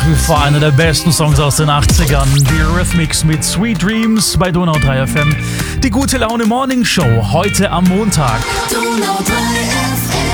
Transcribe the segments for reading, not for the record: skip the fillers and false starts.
nach wie vor einer der besten Songs aus den 80ern. Die Eurythmics mit Sweet Dreams bei Donau 3 FM. Die gute Laune Morning Show heute am Montag. Donau 3 FM.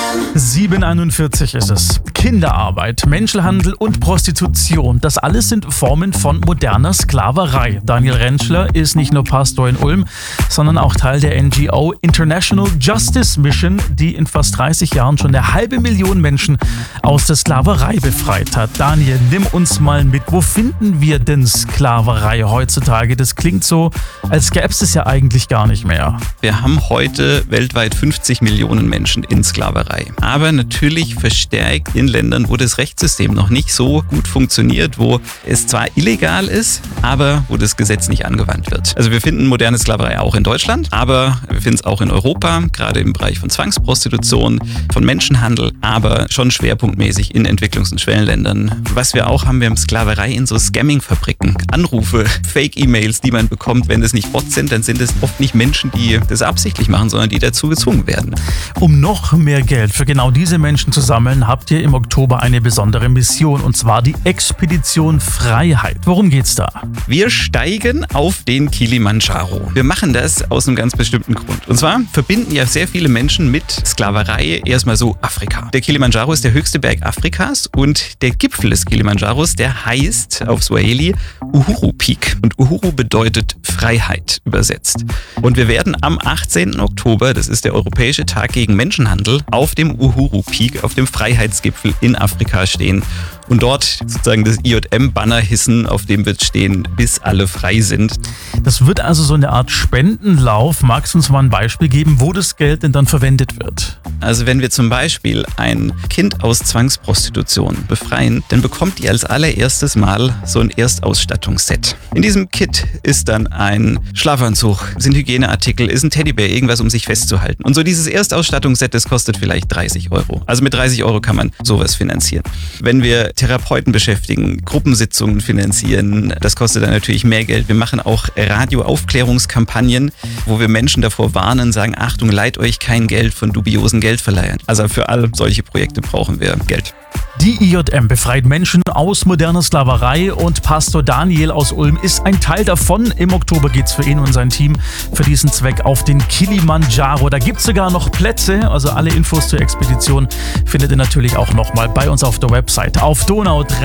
7:41 ist es. Kinderarbeit, Menschenhandel und Prostitution, das alles sind Formen von moderner Sklaverei. Daniel Rentschler ist nicht nur Pastor in Ulm, sondern auch Teil der NGO International Justice Mission, die in fast 30 Jahren schon 500.000 Menschen aus der Sklaverei befreit hat. Daniel, nimm uns mal mit. Wo finden wir denn Sklaverei heutzutage? Das klingt so, als gäbe es ja eigentlich gar nicht mehr. Wir haben heute weltweit 50 Millionen Menschen in Sklaverei. Aber natürlich verstärkt in Ländern, wo das Rechtssystem noch nicht so gut funktioniert, wo es zwar illegal ist, aber wo das Gesetz nicht angewandt wird. Also wir finden moderne Sklaverei auch in Deutschland, aber wir finden es auch in Europa, gerade im Bereich von Zwangsprostitution, von Menschenhandel, aber schon schwerpunktmäßig in Entwicklungs- und Schwellenländern. Was wir auch haben, wir haben Sklaverei in so Scamming-Fabriken. Anrufe, Fake-E-Mails, die man bekommt, wenn es nicht Bots sind, dann sind es oft nicht Menschen, die das absichtlich machen, sondern die dazu gezwungen werden. Um noch mehr Geld für genau diese Menschen zu sammeln, habt ihr im Oktober eine besondere Mission, und zwar die Expedition Freiheit. Worum geht's da? Wir steigen auf den Kilimanjaro. Wir machen das aus einem ganz bestimmten Grund. Und zwar verbinden ja sehr viele Menschen mit Sklaverei erstmal so Afrika. Der Kilimanjaro ist der höchste Berg Afrikas und der Gipfel des Kilimanjaros, der heißt auf Swahili Uhuru Peak. Und Uhuru bedeutet Freiheit übersetzt. Und wir werden am 18. Oktober, das ist der Europäische Tag gegen Menschenhandel, auf dem Uhuru Peak, auf dem Freiheitsgipfel in Afrika stehen und dort sozusagen das IJM-Banner hissen, auf dem wird stehen, bis alle frei sind. Das wird also so eine Art Spendenlauf. Magst du uns mal ein Beispiel geben, wo das Geld denn dann verwendet wird? Also wenn wir zum Beispiel ein Kind aus Zwangsprostitution befreien, dann bekommt die als allererstes Mal so ein Erstausstattungsset. In diesem Kit ist dann ein Schlafanzug, sind Hygieneartikel, ist ein Teddybär, irgendwas, um sich festzuhalten. Und so dieses Erstausstattungsset, das kostet vielleicht 30 €. Also mit 30 € kann man sowas finanzieren. Wenn wir Therapeuten beschäftigen, Gruppensitzungen finanzieren, das kostet dann natürlich mehr Geld. Wir machen auch Radioaufklärungskampagnen, wo wir Menschen davor warnen, sagen, Achtung, leiht euch kein Geld von dubiosen Geldverleihern. Also für all solche Projekte brauchen wir Geld. Die IJM befreit Menschen aus moderner Sklaverei und Pastor Daniel aus Ulm ist ein Teil davon. Im Oktober geht's für ihn und sein Team für diesen Zweck auf den Kilimanjaro. Da gibt's sogar noch Plätze, also alle Infos zur Expedition findet ihr natürlich auch nochmal bei uns auf der Website auf donau3